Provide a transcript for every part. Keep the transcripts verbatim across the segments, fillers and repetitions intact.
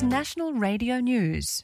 is National Radio News.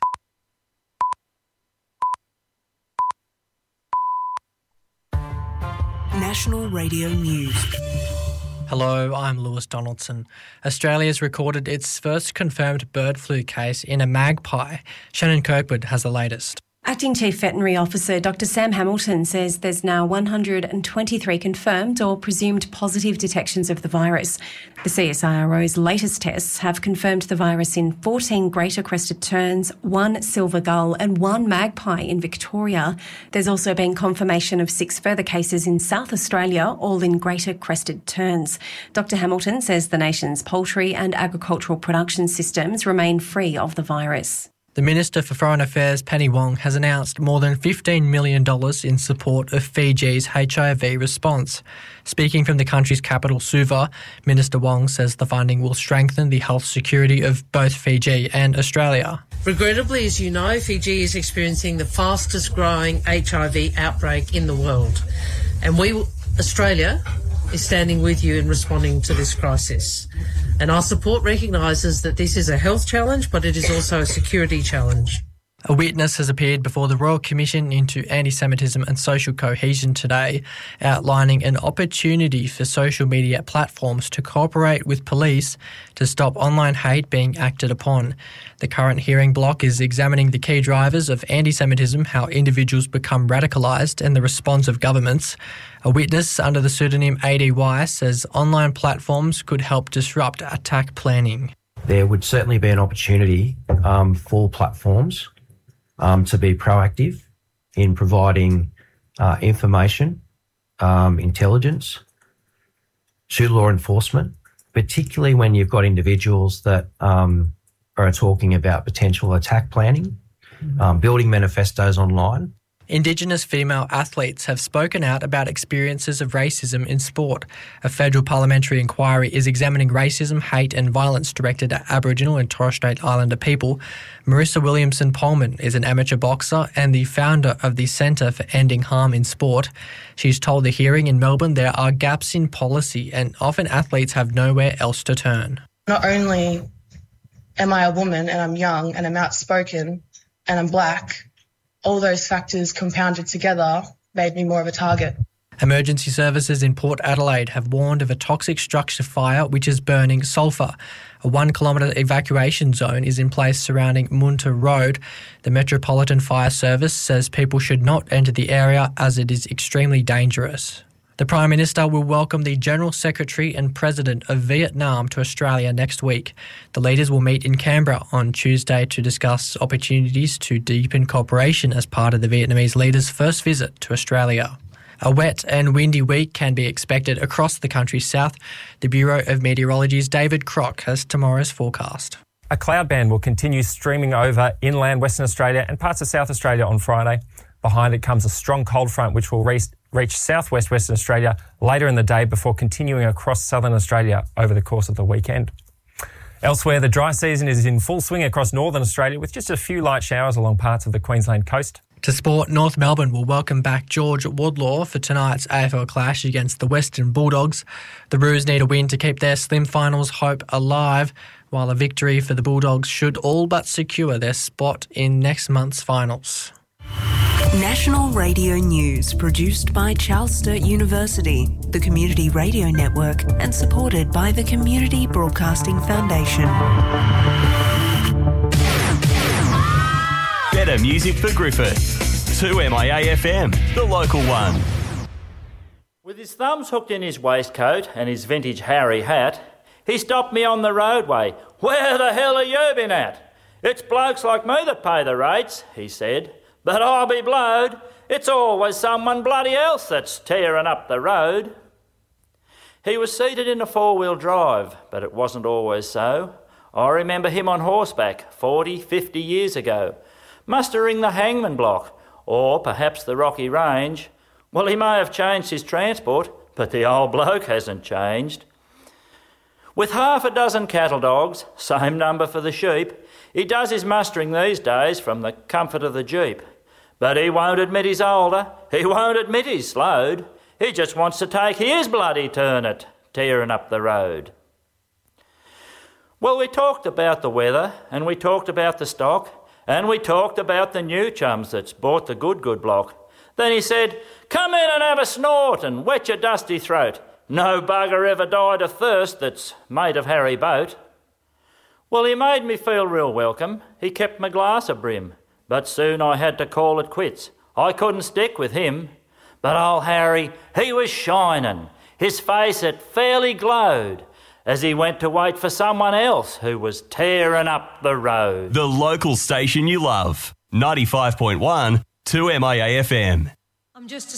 National Radio News. Hello, I'm Lewis Donaldson. Australia's recorded its first confirmed bird flu case in a magpie. Shannon Kirkwood has the latest. Acting Chief Veterinary Officer Doctor Sam Hamilton says there's now one hundred twenty-three confirmed or presumed positive detections of the virus. The C S I R O's latest tests have confirmed the virus in fourteen greater crested terns, one silver gull and one magpie in Victoria. There's also been confirmation of six further cases in South Australia, all in greater crested terns. Doctor Hamilton says the nation's poultry and agricultural production systems remain free of the virus. The Minister for Foreign Affairs, Penny Wong, has announced more than fifteen million dollars in support of Fiji's H I V response. Speaking from the country's capital, Suva, Minister Wong says the funding will strengthen the health security of both Fiji and Australia. Regrettably, as you know, Fiji is experiencing the fastest growing H I V outbreak in the world. And we, Australia, is standing with you in responding to this crisis. And our support recognises that this is a health challenge, but it is also a security challenge. A witness has appeared before the Royal Commission into Anti-Semitism and Social Cohesion today, outlining an opportunity for social media platforms to cooperate with police to stop online hate being acted upon. The current hearing block is examining the key drivers of anti-Semitism, how individuals become radicalised, and the response of governments. A witness under the pseudonym A D Y says online platforms could help disrupt attack planning. There would certainly be an opportunity um, for platforms um, to be proactive in providing uh, information, um, intelligence to law enforcement, particularly when you've got individuals that um, are talking about potential attack planning, um, building manifestos online. Indigenous female athletes have spoken out about experiences of racism in sport. A federal parliamentary inquiry is examining racism, hate and violence directed at Aboriginal and Torres Strait Islander people. Marissa Williamson-Polman is an amateur boxer and the founder of the Centre for Ending Harm in Sport. She's told the hearing in Melbourne there are gaps in policy and often athletes have nowhere else to turn. Not only am I a woman and I'm young and I'm outspoken and I'm black, all those factors compounded together made me more of a target. Emergency services in Port Adelaide have warned of a toxic structure fire which is burning sulphur. A one kilometre evacuation zone is in place surrounding Munter Road. The Metropolitan Fire Service says people should not enter the area as it is extremely dangerous. The Prime Minister will welcome the General Secretary and President of Vietnam to Australia next week. The leaders will meet in Canberra on Tuesday to discuss opportunities to deepen cooperation as part of the Vietnamese leader's first visit to Australia. A wet and windy week can be expected across the country's south. The Bureau of Meteorology's David Crock has tomorrow's forecast. A cloud band will continue streaming over inland Western Australia and parts of South Australia on Friday. Behind it comes a strong cold front which will reach reach southwest Western Australia later in the day before continuing across southern Australia over the course of the weekend. Elsewhere, the dry season is in full swing across northern Australia with just a few light showers along parts of the Queensland coast. To sport, North Melbourne will welcome back George Wardlaw for tonight's A F L clash against the Western Bulldogs. The Roos need a win to keep their slim finals hope alive, while a victory for the Bulldogs should all but secure their spot in next month's finals. National Radio News, produced by Charles Sturt University, the Community Radio Network, and supported by the Community Broadcasting Foundation. Better music for Griffith. two M I A F M, the local one. With his thumbs hooked in his waistcoat and his vintage Harry hat, he stopped me on the roadway. "Where the hell have you been at?" "It's blokes like me that pay the rates," he said. "But I'll be blowed, it's always someone bloody else that's tearing up the road." He was seated in a four-wheel drive, but it wasn't always so. I remember him on horseback forty, fifty years ago, mustering the Hangman Block, or perhaps the Rocky Range. Well, he may have changed his transport, but the old bloke hasn't changed. With half a dozen cattle dogs, same number for the sheep, he does his mustering these days from the comfort of the Jeep. But he won't admit he's older, he won't admit he's slowed. He just wants to take his bloody turn at tearing up the road. Well, we talked about the weather, and we talked about the stock, and we talked about the new chums that's bought the good, good block. Then he said, come in and have a snort and wet your dusty throat. No bugger ever died of thirst that's made of Harry Boat. Well, he made me feel real welcome. He kept my glass abrim. But soon I had to call it quits. I couldn't stick with him. But old Harry, he was shining. His face, it fairly glowed as he went to wait for someone else who was tearing up the road. The local station you love. ninety-five point one, two M I A F M. I'm just a